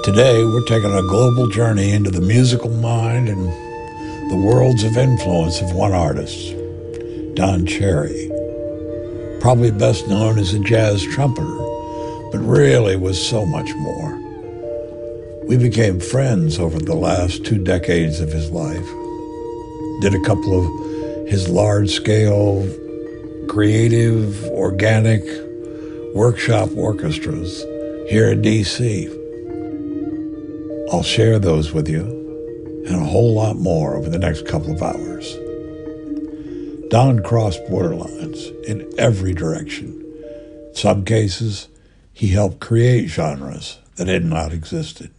Today, we're taking a global journey into the musical mind and the worlds of influence of one artist, Don Cherry. Probably best known as a jazz trumpeter, but really was so much more. We became friends over the last 2 decades of his life. Did a couple of his large-scale, creative, organic workshop orchestras here in D.C. I'll share those with you and a whole lot more over the next couple of hours. Don crossed borderlines in every direction. In some cases, he helped create genres that had not existed.